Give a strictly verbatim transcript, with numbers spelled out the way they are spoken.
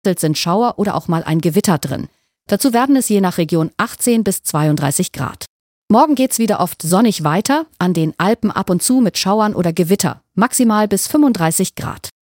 sind Schauer oder auch mal ein Gewitter drin. Dazu werden es je nach Region achtzehn bis zweiunddreißig Grad. Morgen geht's wieder oft sonnig weiter, an den Alpen ab und zu mit Schauern oder Gewitter, maximal bis fünfunddreißig Grad.